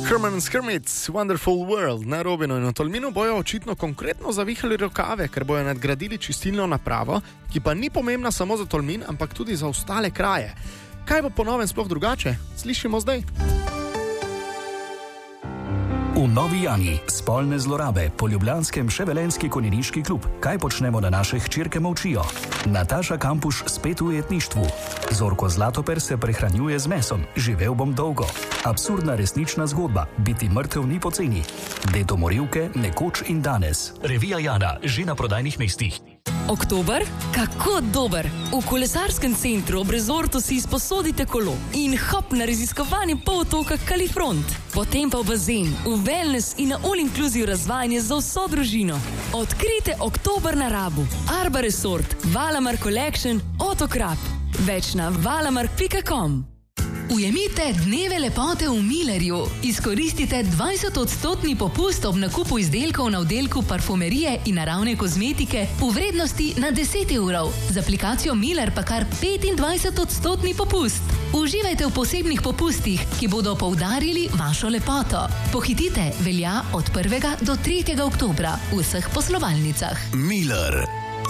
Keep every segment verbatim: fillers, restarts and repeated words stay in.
Herman and Skirmit's Wonderful World na Robinu in na Tolminu bojo očitno konkretno zavihali rokave, ker bojo nadgradili čistilno napravo, ki pa ni pomembna samo za Tolmin, ampak tudi za ostale kraje. Kaj bo po novem sploh drugače? Slišimo zdaj. V Novi Jani spolne zlorabe po ljubljanskem Ševelenski konjeniški klub. Kaj počnemo, da naše hčerke molčijo? Nataša Kampuš spet v ujetništvu. Zorko Zlatoper se prehranjuje z mesom. Živel bom dolgo. Absurdna resnična zgodba. Biti mrtev ni poceni. Dedo morilke nekoč in danes. Revija Jana že na prodajnih mestih. Oktober? Kako dober! V kolesarskem centru ob rezortu si izposodite kolo in hop na raziskovanje polotoka Kalifront. Potem pa v bazen, v wellness in na all-inclusive razvajanje za vso družino. Odkrite oktober na Rabu. Arba Resort, Valamar Collection, Otokrap. Več na valamark pika com. Ujemite dneve lepote v Millerju. Izkoristite dvajset odstotni popust ob nakupu izdelkov na oddelku parfumerije in naravne kozmetike v vrednosti na deset evrov. Z aplikacijo Miller pa kar petindvajset odstotni popust. Uživajte v posebnih popustih, ki bodo poudarili vašo lepoto. Pohitite, velja od prvega do tretjega oktobra v vseh poslovalnicah. Miller.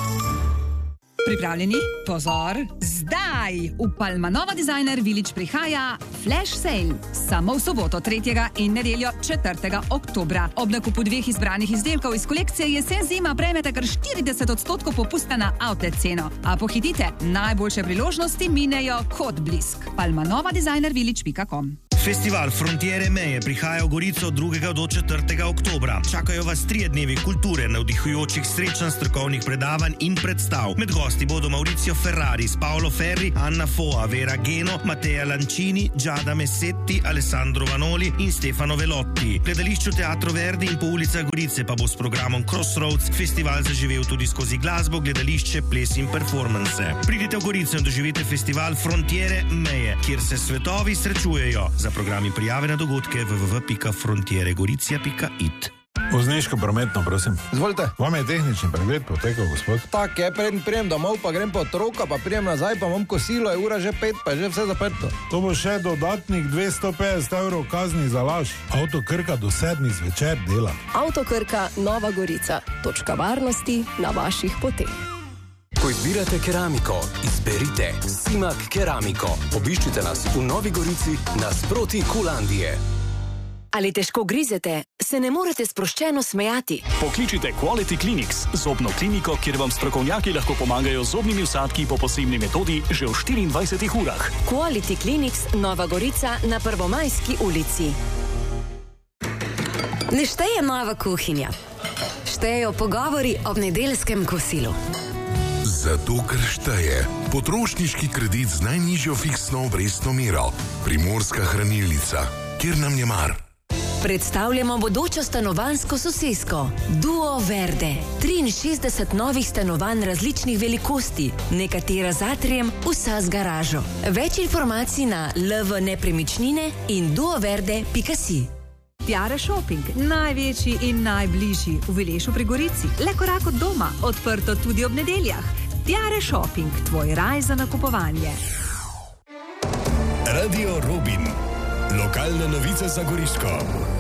Pripravljeni? Pozor! Zdaj v Palmanova Designer Village prihaja Flash Sale. Samo v soboto tretjega in nedeljo četrtega oktobra. Ob nakupu dveh izbranih izdelkov iz kolekcije jesen zima prejmete kar štirideset odstotkov popusta na outlet ceno. A pohitite, najboljše priložnosti minejo kot blisk. palmanova designer village pika com. Festival Frontiere Meje prihaja v Gorico od drugega do četrtega oktobra. Čakajo vas trije dnevi kulture, navdihujočih srečanj, strokovnih predavanj in predstav. Med gosti bodo Mauricio Ferrari, Paolo Ferri, Anna Foa, Vera Geno, Matteo Lancini, Giada Messetti, Alessandro Vanoli in Stefano Velotti. Gledališču Teatro Verdi in po ulicah Gorice pa bo s programom Crossroads festival zaživel tudi skozi glasbo, gledališče, ples in performance. Pridite v Gorico in doživite festival Frontiere Meje, kjer se svetovi srečujejo. Za programi prijave na dogodke w w w pika frontiere gorica pika it. Vozniško prometno, prosim. Izvolite. Vam je tehnični pregled potekal, gospod? Tak je, preden prijem domov, pa grem po otroka, pa prijem nazaj, pa imam kosilo, je ura že pet, pa je že vse zaprto. To bo še dodatnih dvesto petdeset evrov kazni za laž. Avto Krka do sedmih zvečer dela. Avto Krka Nova Gorica. Točka varnosti na vaših poteh. Ko izbirate keramiko, izberite Simak Keramiko. Obiščite nas v Novi Gorici nasproti Kulandije. Ali težko grizete, se ne morete sproščeno smejati? Pokličite Quality Clinics, zobno kliniko, kjer vam strokovnjaki lahko pomagajo z zobnimi vsadki po posebni metodi že v štiriindvajsetih urah. Quality Clinics Nova Gorica na Prvomajski ulici. Ne šteje nova kuhinja. Štejejo pogovori ob nedeljskem kosilu. Zato, ker šteje potrošniški kredit z najnižjo fiksno obrestno mero. Primorska hranilnica, kjer nam je mar. Predstavljamo bodočo stanovanjsko sosesko Duo Verde. triinšestdeset novih stanovanj različnih velikosti, nekatera z atrijem, vsa z garažo. Več informacij na l v nepremičnine in duoverde pika si. Tiare Shopping, največji in najbližji v Vilešu pri Gorici. Le korak od doma, odprto tudi ob nedeljah. Tiare Shopping, tvoj raj za nakupovanje. Radio Robin. Lokalne novice za Goriško.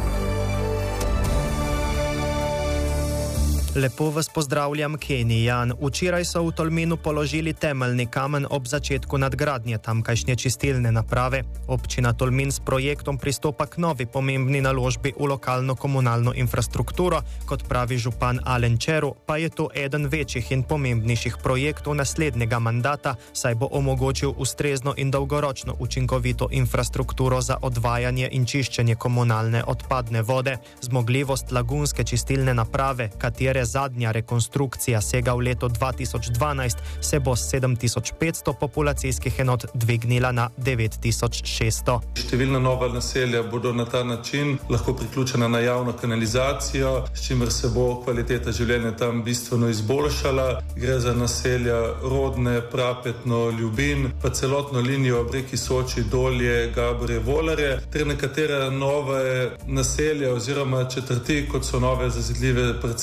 Lepo vas pozdravljam, Kenny Jan. Včeraj so v Tolminu položili temeljni kamen ob začetku nadgradnje tamkajšnje čistilne naprave. Občina Tolmin s projektom pristopa k novi pomembni naložbi v lokalno komunalno infrastrukturo. Kot pravi župan Alen Čeru, pa je to eden večjih in pomembnejših projektov naslednjega mandata, saj bo omogočil ustrezno in dolgoročno učinkovito infrastrukturo za odvajanje in čiščenje komunalne odpadne vode. Zmogljivost lagunske čistilne naprave, katere zadnja rekonstrukcija sega v leto dva tisoč dvanajst, se bo s sedem tisoč petsto populacijskih enot dvignila na devet tisoč šeststo. Številna nova naselja bodo na ta način lahko priključena na javno kanalizacijo, s čimer se bo kvaliteta življenja tam bistveno izboljšala. Gre za naselja Rodne, Prapetno, Ljubin, pa celotno linijo ob reki Soči, Dolje, Gaborje, Volare, ter nekatera nove naselja oziroma četrti, kot so nove zazidljive parcele v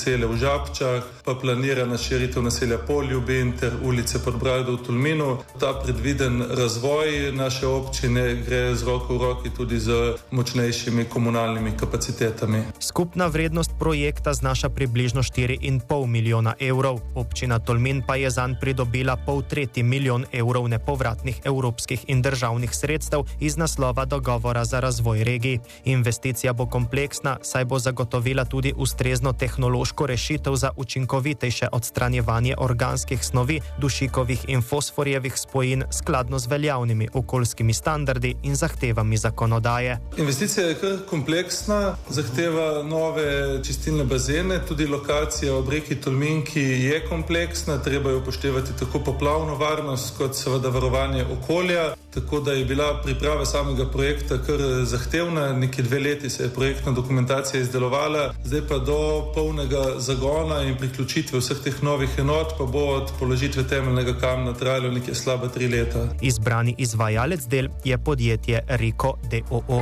Žabčah, pa planirana širitev naselja Poljubin ter ulice Podbrajdo v Tolminu. Ta predviden razvoj naše občine gre z roko v roki tudi z močnejšimi komunalnimi kapacitetami. Skupna vrednost projekta znaša približno štiri in pol milijona evrov. Občina Tolmin pa je zanj pridobila pol tretji milijon evrov nepovratnih evropskih in državnih sredstev iz naslova dogovora za razvoj regij. Investicija bo kompleksna, saj bo zagotovila tudi ustrezno tehnološko rešitev za učinkovitejše odstranjevanje organskih snovi, dušikovih in fosforjevih spojin skladno z veljavnimi okoljskimi standardi in zahtevami zakonodaje. Investicija je kar kompleksna, zahteva nove čistilne bazene, tudi lokacija ob reki Tolmin, ki je kompleksna, treba je upoštevati tako poplavno varnost kot seveda varovanje okolja, tako da je bila priprava samega projekta kar zahtevna, nekaj dve leti se je projektna dokumentacija izdelovala, zdaj pa do polnega zagona in priključitve vseh teh novih enot pa bo od položitve temeljnega kamna trajalo nekaj slaba tri leta. Izbrani izvajalec del je podjetje Riko d. o. o.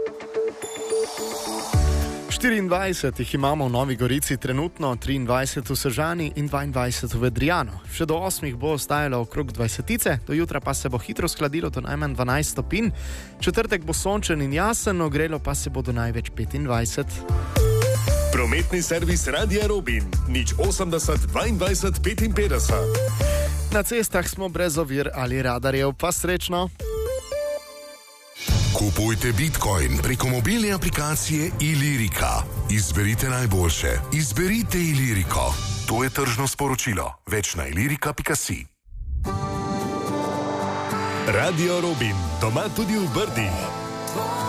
štiriindvajset jih imamo v Novi Gorici trenutno, triindvajset v Sežani in dvaindvajset v Vedrijanu. Še do osmih bo ostajalo okrog dvajsetice, do jutra pa se bo hitro skladilo do najmanj dvanajst stopinj. Četrtek bo sončen in jasen, ogrelo pa se bo do največ petindvajset. Prometni servis Radia Robin, nič osemdeset dvaindvajset petinpetdeset. Na cestah smo brez ovir ali radarjev, pa srečno. Kupujte Bitcoin preko mobilne aplikacije Ilirika. Izberite najboljše. Izberite Iliriko. To je tržno sporočilo. Več na ilirika pika si. Radio Robin, doma tudi v Brdih.